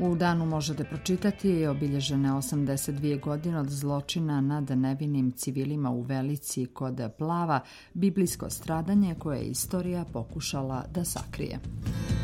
U danu možete pročitati obilježene 82 godine od zločina nad nevinim civilima u Velici kod Plava, biblijsko stradanje koje je istorija pokušala da sakrije.